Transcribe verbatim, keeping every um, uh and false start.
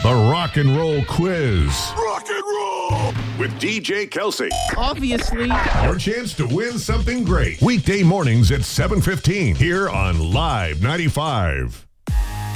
The Rock and Roll Quiz. Rock and roll with D J Kelsey. Obviously. Your chance to win something great. Weekday mornings at seven fifteen here on Live ninety-five.